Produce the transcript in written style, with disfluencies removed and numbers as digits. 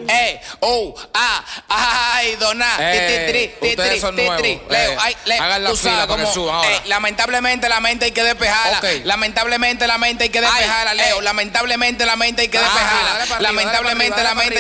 Ay, dona. Ustedes son nuevos. Leo, hagan la tú fila sabes para que cómo, suban ahora. lamentablemente la mente hay que despejarla. Ok. Lamentablemente la mente hay que despejarla, Leo. Lamentablemente la mente hay que despejarla. Dale para arriba, Lamentablemente dale la para mente